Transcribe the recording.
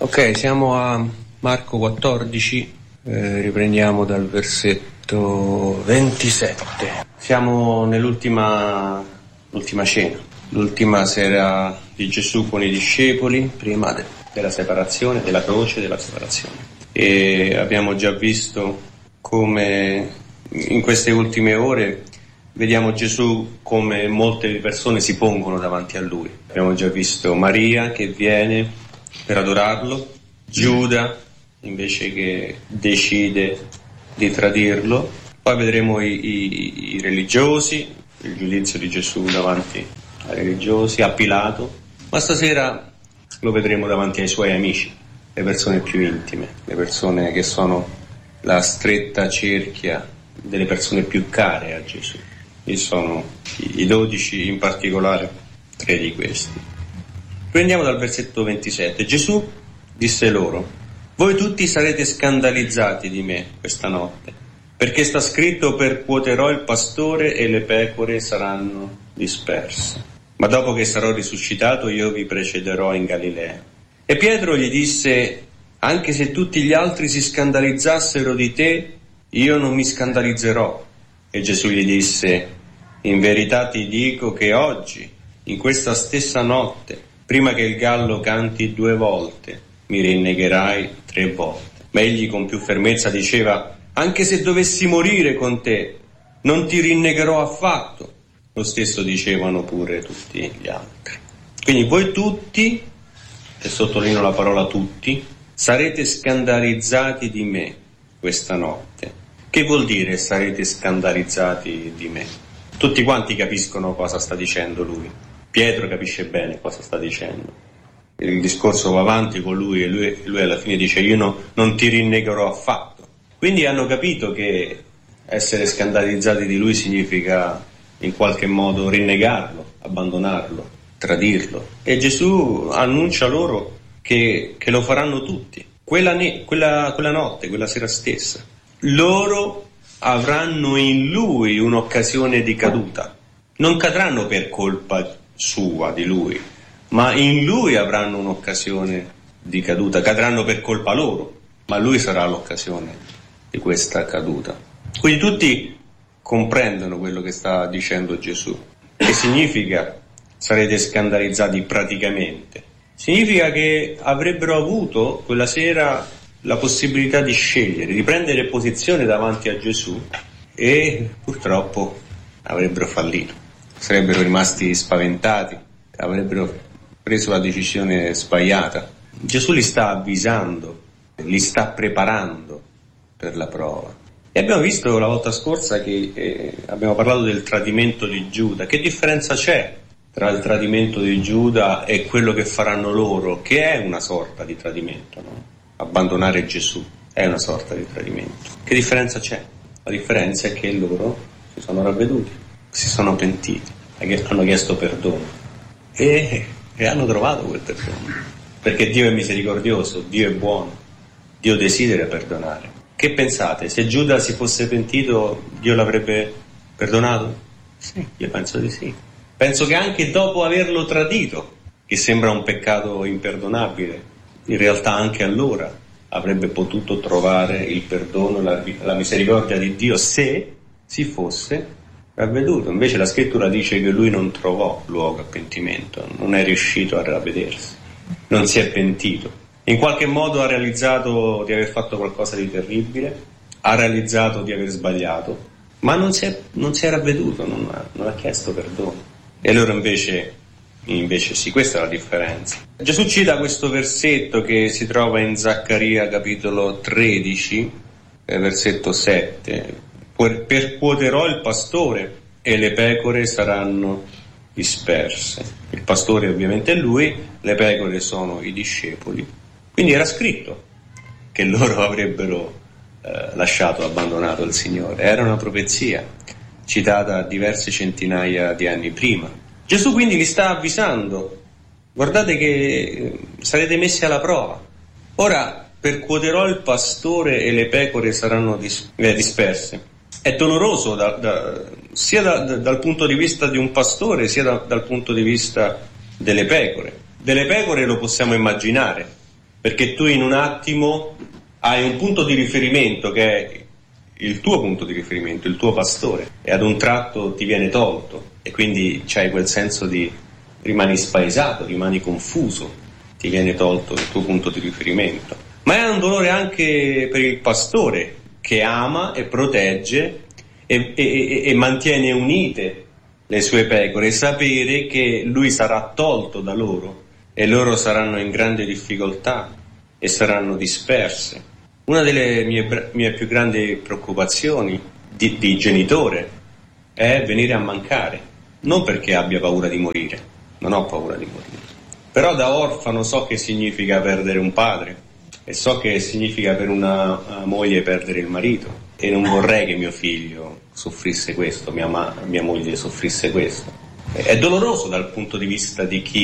Ok, siamo a Marco 14, riprendiamo dal versetto 27. Siamo nell'ultima cena, l'ultima sera di Gesù con i discepoli, prima della separazione, della croce, della separazione. E abbiamo già visto come in queste ultime ore vediamo Gesù come molte persone si pongono davanti a Lui. Abbiamo già visto Maria che viene per adorarlo, Giuda invece che decide di tradirlo, poi vedremo i religiosi, il giudizio di Gesù davanti ai religiosi, a Pilato, ma stasera lo vedremo davanti ai suoi amici, le persone più intime, le persone che sono la stretta cerchia delle persone più care a Gesù. E sono i 12, in particolare 3 di questi. Prendiamo dal versetto 27. Gesù disse loro: voi tutti sarete scandalizzati di me questa notte, perché sta scritto: percuoterò il pastore e le pecore saranno disperse. Ma dopo che sarò risuscitato io vi precederò in Galilea. E Pietro gli disse: anche se tutti gli altri si scandalizzassero di te, io non mi scandalizzerò. E Gesù gli disse: in verità ti dico che oggi, in questa stessa notte, prima che il gallo canti 2 volte, mi rinnegherai 3 volte. Ma egli con più fermezza diceva: anche se dovessi morire con te, non ti rinnegherò affatto. Lo stesso dicevano pure tutti gli altri. Quindi voi tutti, e sottolineo la parola tutti, sarete scandalizzati di me questa notte. Che vuol dire sarete scandalizzati di me? Tutti quanti capiscono cosa sta dicendo lui. Pietro capisce bene cosa sta dicendo. Il discorso va avanti con lui e lui alla fine dice: io non ti rinnegherò affatto. Quindi hanno capito che essere scandalizzati di lui significa in qualche modo rinnegarlo, abbandonarlo, tradirlo. E Gesù annuncia loro che lo faranno tutti. Quella notte, quella sera stessa. Loro avranno in lui un'occasione di caduta. Non cadranno per colpa sua, di lui, ma in lui avranno un'occasione di caduta. Cadranno per colpa loro, ma lui sarà l'occasione di questa caduta. Quindi tutti comprendono quello che sta dicendo Gesù. Che significa sarete scandalizzati praticamente? Significa che avrebbero avuto quella sera la possibilità di scegliere, di prendere posizione davanti a Gesù, e purtroppo avrebbero fallito, sarebbero rimasti spaventati, avrebbero preso la decisione sbagliata. Gesù li sta avvisando, li sta preparando per la prova. E abbiamo visto la volta scorsa che abbiamo parlato del tradimento di Giuda. Che differenza c'è tra il tradimento di Giuda e quello che faranno loro, che è una sorta di tradimento, no? Abbandonare Gesù è una sorta di tradimento. Che differenza c'è? La differenza è che loro si sono ravveduti, si sono pentiti, hanno chiesto perdono e hanno trovato quel perdono, perché Dio è misericordioso, Dio è buono, Dio desidera perdonare. Che pensate? Se Giuda si fosse pentito, Dio l'avrebbe perdonato? Sì, io penso di sì. Penso che anche dopo averlo tradito, che sembra un peccato imperdonabile, in realtà anche allora avrebbe potuto trovare il perdono, la misericordia di Dio, se si fosse ravveduto. Invece la scrittura dice che lui non trovò luogo a pentimento, non è riuscito a ravvedersi, non si è pentito. In qualche modo ha realizzato di aver fatto qualcosa di terribile, ha realizzato di aver sbagliato, ma non si è ravveduto, non ha chiesto perdono. E loro invece sì, questa è la differenza. Gesù cita questo versetto che si trova in Zaccaria capitolo 13, versetto 7. Percuoterò il pastore e le pecore saranno disperse. Il pastore ovviamente è lui, le pecore sono i discepoli. Quindi era scritto che loro avrebbero lasciato, abbandonato il Signore. Era una profezia citata diverse centinaia di anni prima. Gesù quindi li sta avvisando: guardate che sarete messi alla prova. Ora percuoterò il pastore e le pecore saranno disperse. È doloroso sia dal punto di vista di un pastore, sia dal punto di vista delle pecore. Delle pecore lo possiamo immaginare, perché tu in un attimo hai un punto di riferimento che è il tuo punto di riferimento, il tuo pastore, e ad un tratto ti viene tolto e quindi c'hai quel senso di rimani spaesato, rimani confuso, ti viene tolto il tuo punto di riferimento. Ma è un dolore anche per il pastore che ama e protegge e mantiene unite le sue pecore, sapere che lui sarà tolto da loro e loro saranno in grande difficoltà e saranno disperse. Una delle mie più grandi preoccupazioni di genitore è venire a mancare, non perché abbia paura di morire, non ho paura di morire, però da orfano so che significa perdere un padre e so che significa per una moglie perdere il marito, e non vorrei che mio figlio soffrisse questo, mia moglie soffrisse questo. È doloroso dal punto di vista di chi